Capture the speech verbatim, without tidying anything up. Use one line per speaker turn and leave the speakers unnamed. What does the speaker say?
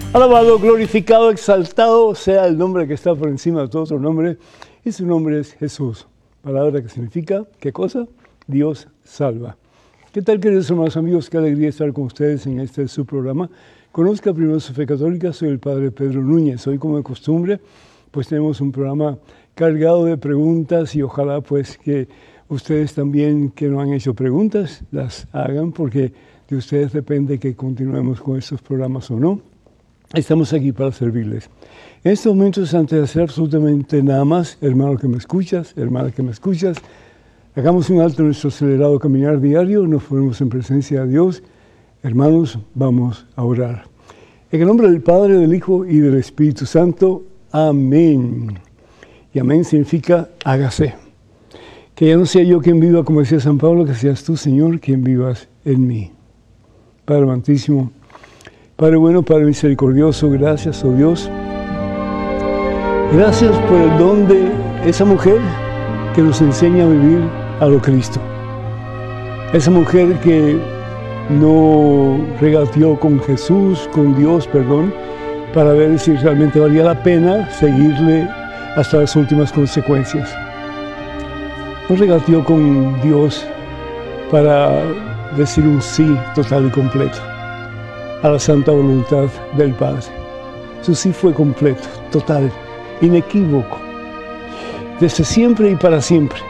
Alabado, glorificado, exaltado sea el nombre que está por encima de todo otro nombre, y su nombre es Jesús. Palabra que significa, ¿qué cosa? Dios salva. ¿Qué tal, queridos hermanos amigos? Qué alegría estar con ustedes en este su programa. Conozca primero su fe católica, soy el Padre Pedro Núñez. Hoy, como de costumbre, pues tenemos un programa cargado de preguntas y ojalá pues que ustedes también que no han hecho preguntas las hagan, porque de ustedes depende que continuemos con estos programas o no. Estamos aquí para servirles. En estos momentos, antes de hacer absolutamente nada más, hermano que me escuchas, hermana que me escuchas, hagamos un alto en nuestro acelerado caminar diario, nos ponemos en presencia de Dios. Hermanos, vamos a orar. En el nombre del Padre, del Hijo y del Espíritu Santo. Amén. Y amén significa hágase. Que ya no sea yo quien viva, como decía San Pablo, que seas tú, Señor, quien vivas en mí. Padre amantísimo, Padre bueno, Padre misericordioso, gracias, oh Dios. Gracias por el don de esa mujer que nos enseña a vivir a lo Cristo. Esa mujer que no regateó con Jesús, con Dios, perdón, para ver si realmente valía la pena seguirle hasta las últimas consecuencias. No regateó con Dios para decir un sí total y completo a la santa voluntad del Padre. Su sí fue completo, total, inequívoco, desde siempre y para siempre.